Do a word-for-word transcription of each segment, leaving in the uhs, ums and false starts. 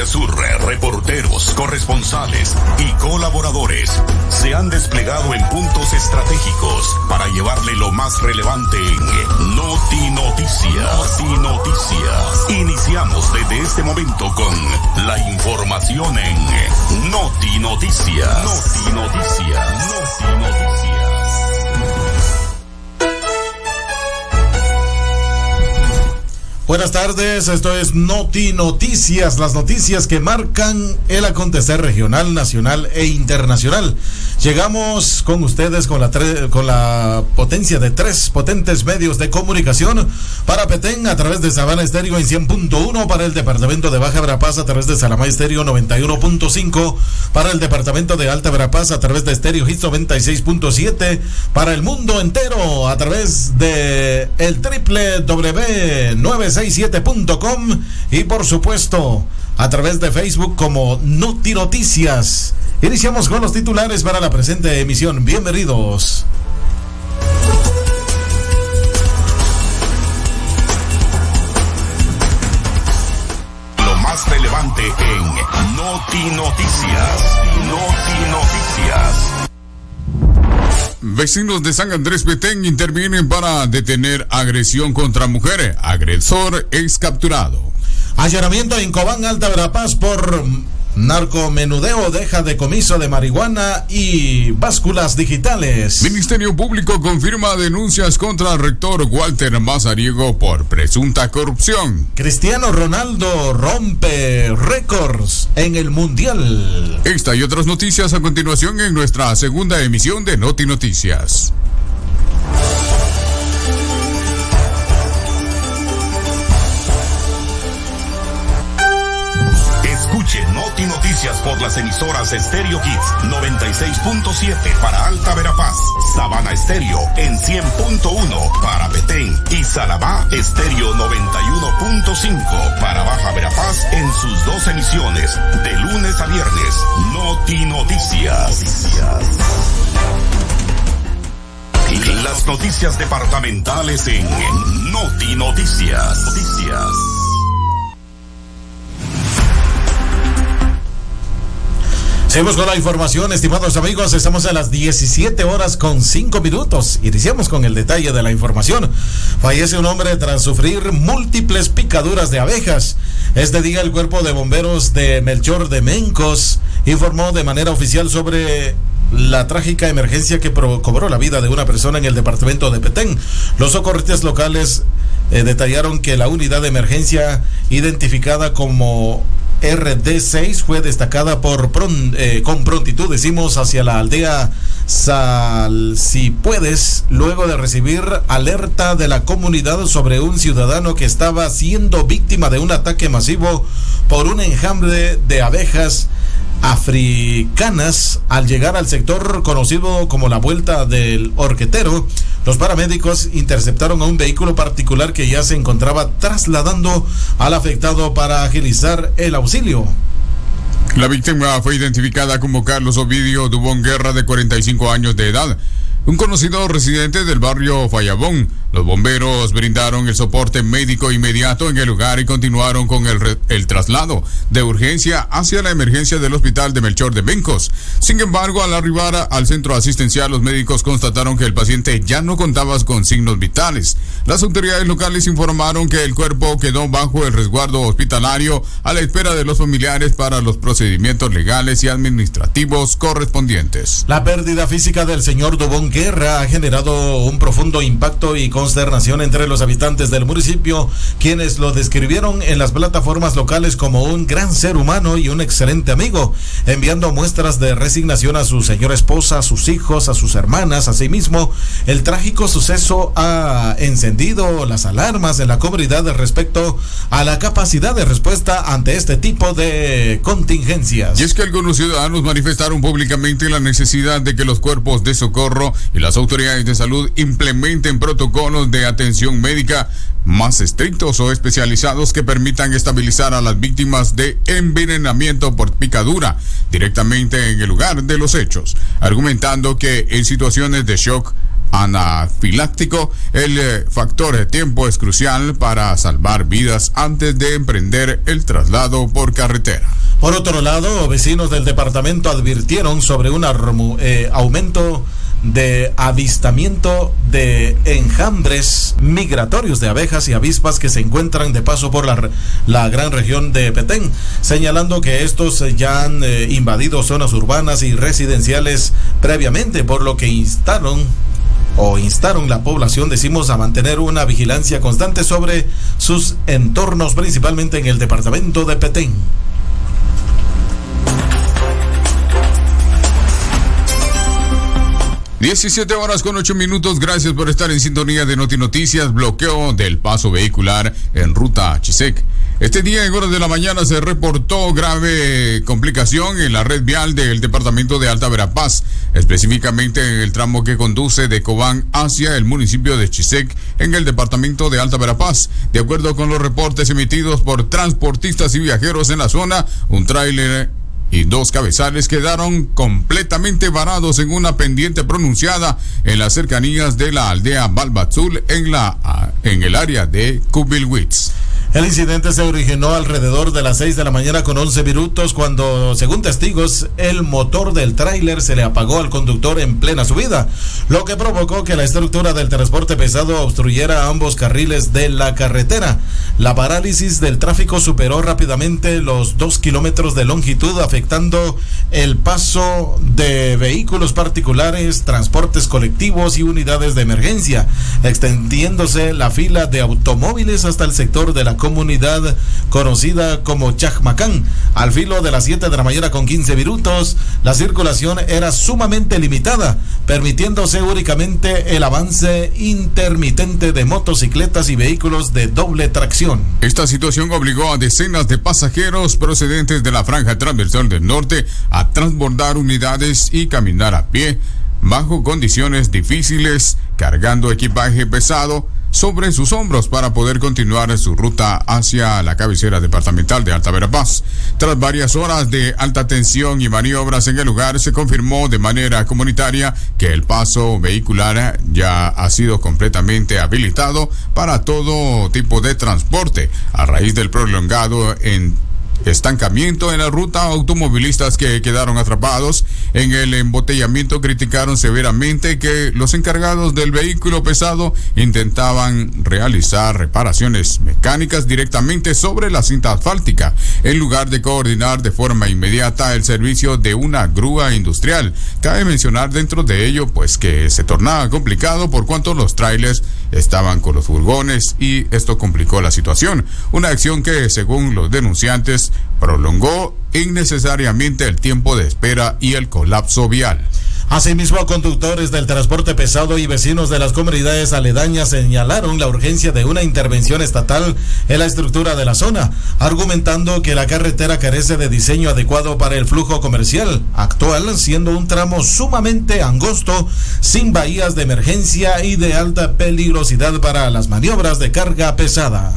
Área Sur, reporteros, corresponsales y colaboradores se han desplegado en puntos estratégicos para llevarle lo más relevante en Noti Noticias. Noti Noticias. Iniciamos desde este momento con la información en Noti Noticias. Noti Noticias. Noti Noticias. Buenas tardes, esto es Noti Noticias, las noticias que marcan el acontecer regional, nacional e internacional. Llegamos con ustedes con la, tre- con la potencia de tres potentes medios de comunicación para Petén a través de Sabana Estéreo en cien punto uno, para el departamento de Baja Verapaz a través de Salamá Estéreo noventa y uno punto cinco, para el departamento de Alta Verapaz a través de Estéreo Hits noventa y seis punto siete, para el mundo entero a través de el doble u doble u doble u punto nueve seis siete punto com y por supuesto a través de Facebook como Noti Noticias. Iniciamos con los titulares para la presente emisión. Bienvenidos. Lo más relevante en Noti Noticias. Noti Noticias. Vecinos de San Andrés Petén intervienen para detener agresión contra mujer. Agresor es capturado. Allanamiento en Cobán, Alta Verapaz por narcomenudeo, deja decomiso de marihuana y básculas digitales. Ministerio Público confirma denuncias contra el rector Walter Mazariego por presunta corrupción. Cristiano Ronaldo rompe récords en el Mundial. Esta y otras noticias a continuación en nuestra segunda emisión de Noti Noticias. Escuche Noti Noticias por las emisoras Estéreo Hits noventa y seis punto siete para Alta Verapaz, Sabana Estéreo en cien punto uno para Petén y Salamá Estéreo noventa y uno punto cinco para Baja Verapaz en sus dos emisiones de lunes a viernes. Noti Noticias. Las noticias departamentales en Noti Noticias. Noticias. Seguimos con la información, estimados amigos, estamos a las diecisiete horas con cinco minutos. Iniciamos con el detalle de la información. Fallece un hombre tras sufrir múltiples picaduras de abejas. Este día el cuerpo de bomberos de Melchor de Mencos informó de manera oficial sobre la trágica emergencia que cobró la vida de una persona en el departamento de Petén. Los socorristas locales eh, detallaron que la unidad de emergencia identificada como R D seis fue destacada por pron, eh, con prontitud, decimos, hacia la aldea Sal Si Puedes, luego de recibir alerta de la comunidad sobre un ciudadano que estaba siendo víctima de un ataque masivo por un enjambre de abejas africanas. Al llegar al sector conocido como la Vuelta del Horquetero, los paramédicos interceptaron a un vehículo particular que ya se encontraba trasladando al afectado para agilizar el auxilio. La víctima fue identificada como Carlos Ovidio Dubón Guerra, de cuarenta y cinco años de edad, un conocido residente del barrio Fallabón. Los bomberos brindaron el soporte médico inmediato en el lugar y continuaron con el, re- el traslado de urgencia hacia la emergencia del hospital de Melchor de Mencos. Sin embargo, al arribar al centro asistencial, los médicos constataron que el paciente ya no contaba con signos vitales. Las autoridades locales informaron que el cuerpo quedó bajo el resguardo hospitalario a la espera de los familiares para los procedimientos legales y administrativos correspondientes. La pérdida física del señor Dubón Guerra ha generado un profundo impacto y consternación entre los habitantes del municipio, quienes lo describieron en las plataformas locales como un gran ser humano y un excelente amigo, enviando muestras de resignación a su señora esposa, a sus hijos, a sus hermanas. Asimismo, el trágico suceso ha encendido las alarmas en la comunidad respecto a la capacidad de respuesta ante este tipo de contingencias. Y es que algunos ciudadanos manifestaron públicamente la necesidad de que los cuerpos de socorro y las autoridades de salud implementen protocolos de atención médica más estrictos o especializados que permitan estabilizar a las víctimas de envenenamiento por picadura directamente en el lugar de los hechos, argumentando que en situaciones de shock anafiláctico. El eh, factor de tiempo es crucial para salvar vidas antes de emprender el traslado por carretera. Por otro lado, vecinos del departamento advirtieron sobre un eh, aumento de avistamiento de enjambres migratorios de abejas y avispas que se encuentran de paso por la, la gran región de Petén, señalando que estos ya han eh, invadido zonas urbanas y residenciales previamente, por lo que instaron o instaron la población, decimos, a mantener una vigilancia constante sobre sus entornos, principalmente en el departamento de Petén. diecisiete horas con ocho minutos. Gracias por estar en sintonía de Noti Noticias. Bloqueo del paso vehicular en ruta Chisec. Este día en horas de la mañana se reportó grave complicación en la red vial del departamento de Alta Verapaz, específicamente en el tramo que conduce de Cobán hacia el municipio de Chisec en el departamento de Alta Verapaz. De acuerdo con los reportes emitidos por transportistas y viajeros en la zona, un tráiler y dos cabezales quedaron completamente varados en una pendiente pronunciada en las cercanías de la aldea Balbatzul en la en el área de Kubilwitz. El incidente se originó alrededor de las seis de la mañana con once minutos cuando, según testigos, el motor del tráiler se le apagó al conductor en plena subida, lo que provocó que la estructura del transporte pesado obstruyera ambos carriles de la carretera. La parálisis del tráfico superó rápidamente los dos kilómetros de longitud, afectando el paso de vehículos particulares, transportes colectivos y unidades de emergencia, extendiéndose la fila de automóviles hasta el sector de la comunidad conocida como Chacmacán. Al filo de las siete de la mañana con quince minutos, la circulación era sumamente limitada, permitiéndose únicamente el avance intermitente de motocicletas y vehículos de doble tracción. Esta situación obligó a decenas de pasajeros procedentes de la franja transversal del norte a transbordar unidades y caminar a pie bajo condiciones difíciles, cargando equipaje pesado sobre sus hombros para poder continuar su ruta hacia la cabecera departamental de Alta Verapaz. Tras varias horas de alta tensión y maniobras en el lugar, se confirmó de manera comunitaria que el paso vehicular ya ha sido completamente habilitado para todo tipo de transporte. A raíz del prolongado en estancamiento en la ruta, automovilistas que quedaron atrapados en el embotellamiento criticaron severamente que los encargados del vehículo pesado intentaban realizar reparaciones mecánicas directamente sobre la cinta asfáltica en lugar de coordinar de forma inmediata el servicio de una grúa industrial. Cabe mencionar dentro de ello pues que se tornaba complicado por cuanto los trailers estaban con los furgones y esto complicó la situación, una acción que según los denunciantes prolongó innecesariamente el tiempo de espera y el colapso vial. Asimismo, conductores del transporte pesado y vecinos de las comunidades aledañas señalaron la urgencia de una intervención estatal en la estructura de la zona, argumentando que la carretera carece de diseño adecuado para el flujo comercial actual, siendo un tramo sumamente angosto, sin bahías de emergencia y de alta peligrosidad para las maniobras de carga pesada.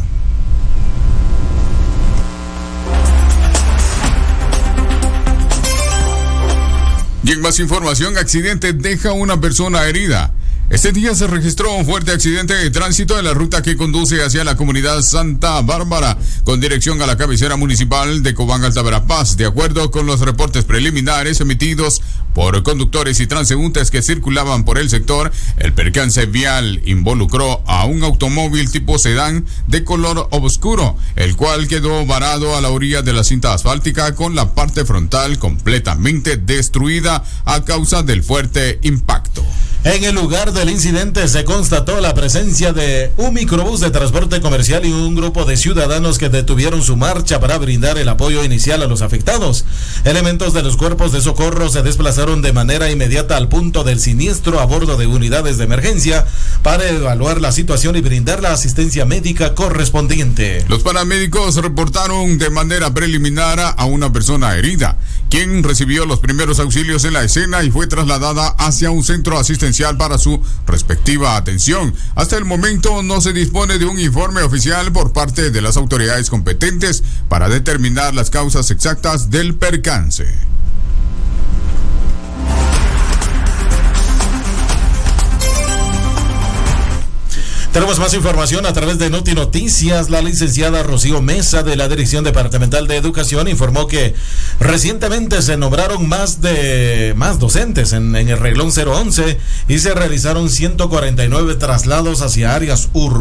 Y en más información, accidente deja una persona herida. Este día se registró un fuerte accidente de tránsito en la ruta que conduce hacia la comunidad Santa Bárbara, con dirección a la cabecera municipal de Cobán Alta Verapaz. De acuerdo con los reportes preliminares emitidos por conductores y transeúntes que circulaban por el sector, el percance vial involucró a un automóvil tipo sedán de color oscuro, el cual quedó varado a la orilla de la cinta asfáltica con la parte frontal completamente destruida a causa del fuerte impacto. En el lugar del incidente se constató la presencia de un microbús de transporte comercial y un grupo de ciudadanos que detuvieron su marcha para brindar el apoyo inicial a los afectados. Elementos de los cuerpos de socorro se desplazaron de manera inmediata al punto del siniestro a bordo de unidades de emergencia para evaluar la situación y brindar la asistencia médica correspondiente. Los paramédicos reportaron de manera preliminar a una persona herida, quien recibió los primeros auxilios en la escena y fue trasladada hacia un centro asistencial para su respectiva atención. Hasta el momento no se dispone de un informe oficial por parte de las autoridades competentes para determinar las causas exactas del percance. Tenemos más información a través de Noti Noticias. La licenciada Rocío Mesa de la Dirección Departamental de Educación informó que recientemente se nombraron más de más docentes en, en el reglón cero once y se realizaron ciento cuarenta y nueve traslados hacia áreas urbanas